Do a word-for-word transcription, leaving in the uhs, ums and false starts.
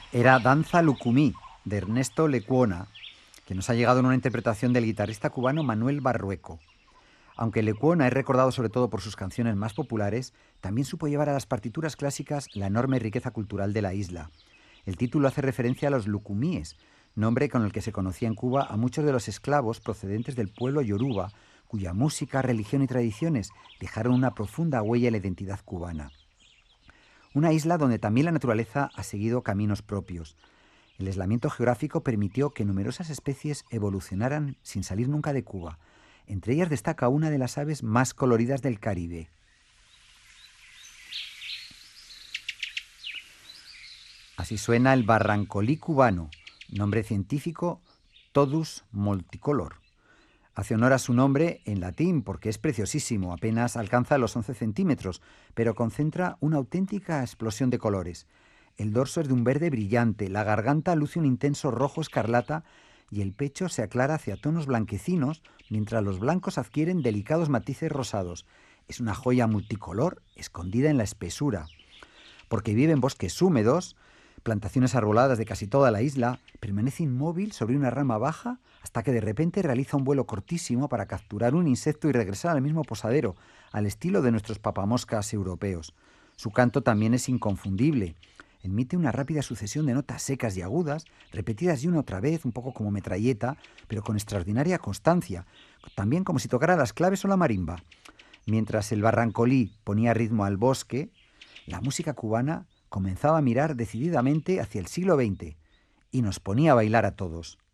Era Danza Lucumí, de Ernesto Lecuona, que nos ha llegado en una interpretación del guitarrista cubano Manuel Barrueco. Aunque Lecuona es recordado sobre todo por sus canciones más populares, también supo llevar a las partituras clásicas la enorme riqueza cultural de la isla. El título hace referencia a los lucumíes, nombre con el que se conocía en Cuba a muchos de los esclavos procedentes del pueblo yoruba, cuya música, religión y tradiciones dejaron una profunda huella en la identidad cubana. Una isla donde también la naturaleza ha seguido caminos propios. El aislamiento geográfico permitió que numerosas especies evolucionaran sin salir nunca de Cuba. Entre ellas destaca una de las aves más coloridas del Caribe. Así suena el barrancolí cubano, nombre científico Todus multicolor. Hace honor a su nombre en latín porque es preciosísimo, apenas alcanza los once centímetros, pero concentra una auténtica explosión de colores. El dorso es de un verde brillante, la garganta luce un intenso rojo escarlata y el pecho se aclara hacia tonos blanquecinos, mientras los blancos adquieren delicados matices rosados. Es una joya multicolor escondida en la espesura. Porque vive en bosques húmedos, plantaciones arboladas de casi toda la isla, permanece inmóvil sobre una rama baja hasta que de repente realiza un vuelo cortísimo para capturar un insecto y regresar al mismo posadero, al estilo de nuestros papamoscas europeos. Su canto también es inconfundible. Emite una rápida sucesión de notas secas y agudas, repetidas y una otra vez, un poco como metralleta, pero con extraordinaria constancia, también como si tocara las claves o la marimba. Mientras el barrancolí ponía ritmo al bosque, la música cubana comenzaba a mirar decididamente hacia el siglo veinte y nos ponía a bailar a todos.